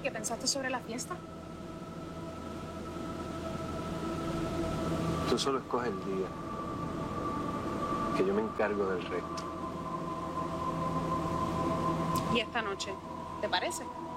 ¿y qué pensaste sobre la fiesta? Tú solo escoges el día, que yo me encargo del resto. ¿Y esta noche? ¿Te parece?